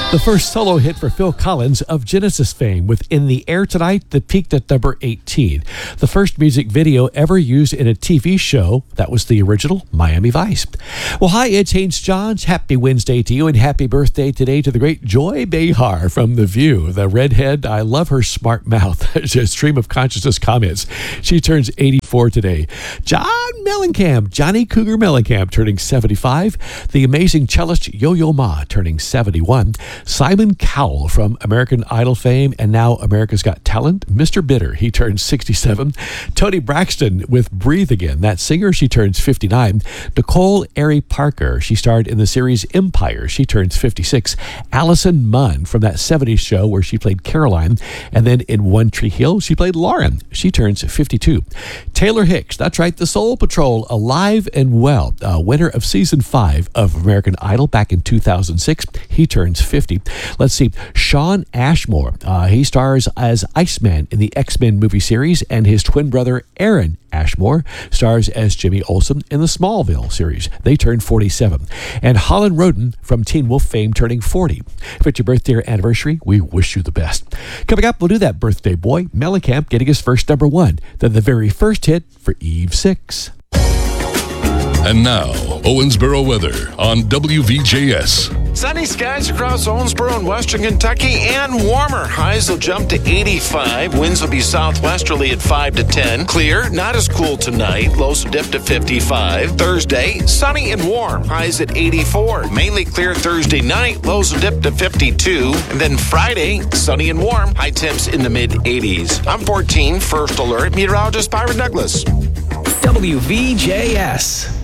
The first solo hit for Phil Collins of Genesis fame with In the Air Tonight that peaked at number 18. The first music video ever used in a TV show, that was the original Miami Vice. Well, hi, it's Haynes Johns. Happy Wednesday to you and happy birthday today to the great Joy Behar from The View. The redhead, I love her smart mouth. A stream of consciousness comments. She turns 84 today. John Mellencamp, Johnny Cougar Mellencamp turning 75. The amazing cellist Yo-Yo Ma turning 71. Simon Cowell from American Idol fame and now America's Got Talent, Mr. Bitter, he turns 67. Toni Braxton with Breathe Again, that singer, she turns 59. Nicole Ari Parker, she starred in the series Empire, she turns 56. Allison Munn from that 70s show where she played Caroline, and then in One Tree Hill, she played Lauren, she turns 52. Taylor Hicks, that's right, the Soul Patrol, alive and well, winner of season 5 of American Idol back in 2006, he turns 50. Let's see, Shawn Ashmore, he stars as Iceman in the X-Men movie series, and his twin brother Aaron Ashmore stars as Jimmy Olsen in the Smallville series. They turn 47. And Holland Roden from Teen Wolf fame turning 40. If it's your birthday or anniversary, we wish you the best. Coming up, we'll do that birthday boy, Mellencamp getting his first number 1, then the very first hit for Eve 6. And now, Owensboro weather on WVJS. Sunny skies across Owensboro and western Kentucky and warmer. Highs will jump to 85. Winds will be southwesterly at 5 to 10. Clear, not as cool tonight. Lows will dip to 55. Thursday, sunny and warm. Highs at 84. Mainly clear Thursday night. Lows will dip to 52. And then Friday, sunny and warm. High temps in the mid-80s. I'm 14, First Alert. Meteorologist Byron Douglas. WVJS.